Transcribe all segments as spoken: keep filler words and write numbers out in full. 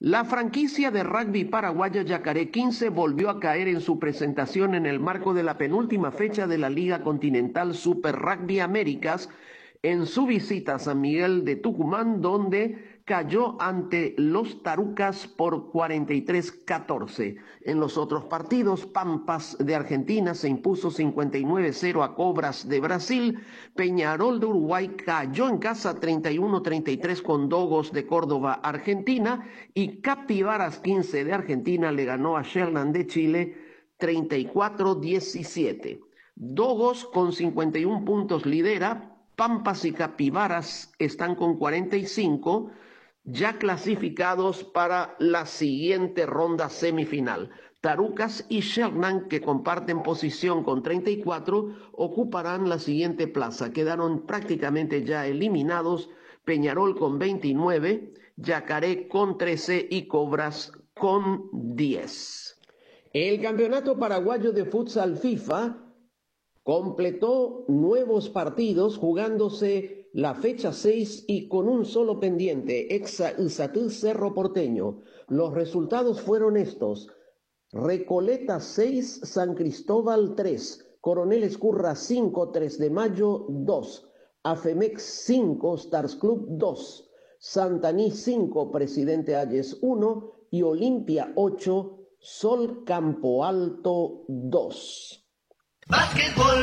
La franquicia de rugby paraguaya Yacaré quince volvió a caer en su presentación en el marco de la penúltima fecha de la Liga Continental Super Rugby Américas en su visita a San Miguel de Tucumán, donde cayó ante los Tarucas por cuarenta y tres a catorce. En los otros partidos, Pampas de Argentina se impuso cincuenta y nueve a cero a Cobras de Brasil, Peñarol de Uruguay cayó en casa treinta y uno a treinta y tres con Dogos de Córdoba, Argentina, y Capibaras quince de Argentina le ganó a Sherland de Chile treinta y cuatro a diecisiete. Dogos con cincuenta y uno puntos lidera, Pampas y Capibaras están con cuarenta y cinco, ya clasificados para la siguiente ronda semifinal. Tarucas y Sherland, que comparten posición con treinta y cuatro, ocuparán la siguiente plaza. Quedaron prácticamente ya eliminados Peñarol con veintinueve, Yacaré con trece y Cobras con diez. El Campeonato Paraguayo de Futsal FIFA completó nuevos partidos jugándose la fecha seis y con un solo pendiente, Exa Izatú Cerro Porteño. Los resultados fueron estos: Recoleta seis, San Cristóbal tres, Coronel Escurra cinco, tres de mayo dos, Afemex cinco, Stars Club dos, Santaní cinco, Presidente Hayes uno y Olimpia ocho, Sol Campo Alto dos. Básquetbol.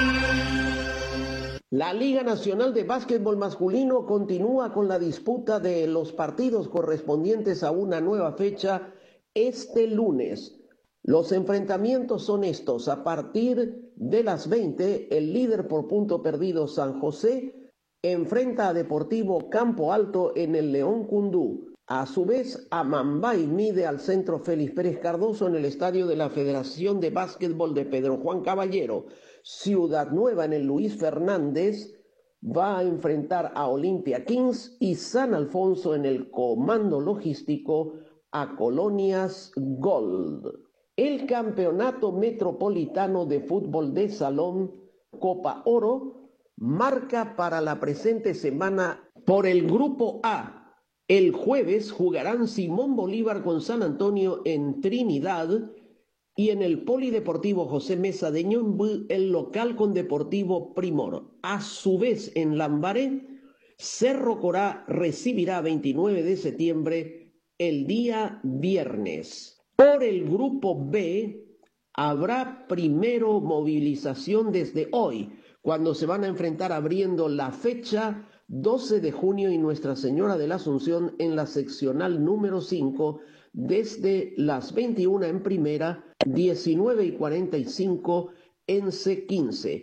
La Liga Nacional de Básquetbol Masculino continúa con la disputa de los partidos correspondientes a una nueva fecha este lunes. Los enfrentamientos son estos: a partir de las veinte, el líder por punto perdido San José enfrenta a Deportivo Campo Alto en el León Cundú. A su vez, Amambay mide al Centro Félix Pérez Cardoso en el estadio de la Federación de Básquetbol de Pedro Juan Caballero. Ciudad Nueva en el Luis Fernández va a enfrentar a Olimpia Kings y San Alfonso en el Comando Logístico a Colonias Gold. El Campeonato Metropolitano de Fútbol de Salón Copa Oro marca para la presente semana por el Grupo A. El jueves jugarán Simón Bolívar con San Antonio en Trinidad y en el Polideportivo José Mesa de Ñumbú el local con Deportivo Primor. A su vez en Lambaré, Cerro Corá recibirá veintinueve de septiembre el día viernes. Por el Grupo B habrá primero movilización desde hoy, cuando se van a enfrentar abriendo la fecha doce de junio y Nuestra Señora de la Asunción en la seccional número cinco, desde las veintiuna en primera, diecinueve y cuarenta y cinco en C quince.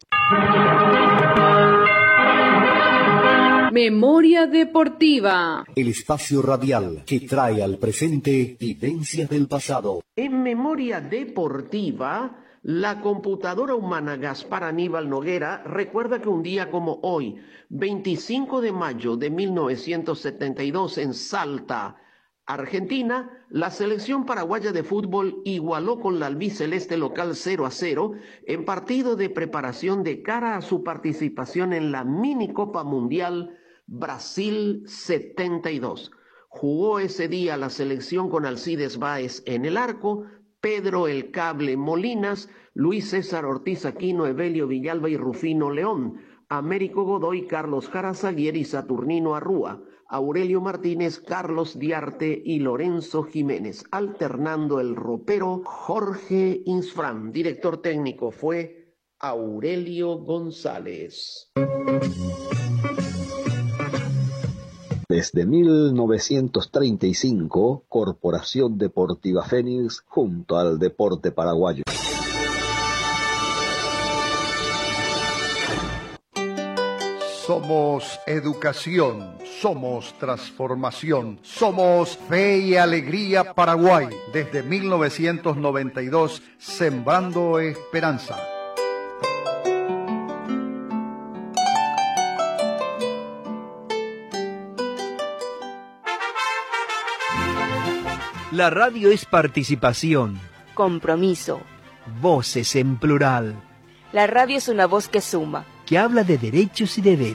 Memoria Deportiva. El espacio radial que trae al presente vivencias del pasado. En Memoria Deportiva, la computadora humana Gaspar Aníbal Noguera recuerda que un día como hoy, veinticinco de mayo de mil novecientos setenta y dos, en Salta, Argentina, la selección paraguaya de fútbol igualó con la albiceleste local cero a cero en partido de preparación de cara a su participación en la Minicopa Mundial Brasil setenta y dos. Jugó ese día la selección con Alcides Báez en el arco, Pedro El Cable Molinas, Luis César Ortiz Aquino, Evelio Villalba y Rufino León, Américo Godoy, Carlos Jarazaguer y Saturnino Arrúa, Aurelio Martínez, Carlos Diarte y Lorenzo Jiménez, alternando el ropero Jorge Insfrán. Director técnico fue Aurelio González. Desde mil novecientos treinta y cinco, Corporación Deportiva Fénix junto al deporte paraguayo. Somos educación, somos transformación, somos fe y alegría Paraguay. Desde mil novecientos noventa y dos, sembrando esperanza. La radio es participación, compromiso, voces en plural. La radio es una voz que suma, que habla de derechos y deberes.